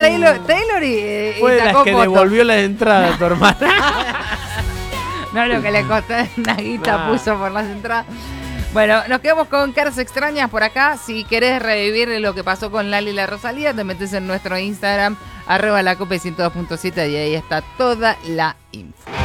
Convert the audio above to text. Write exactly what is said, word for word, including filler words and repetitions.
Taylor, Taylor y, y Fue de las sacó que fotos. devolvió la entrada a tu hermana. No, lo que le costó una guita Nah. puso por las entradas. Bueno, nos quedamos con Caras Extrañas por acá. Si querés revivir lo que pasó con Lali y la Rosalía, te metes en nuestro Instagram, arroba la cope ciento dos punto siete, y ahí está toda la info.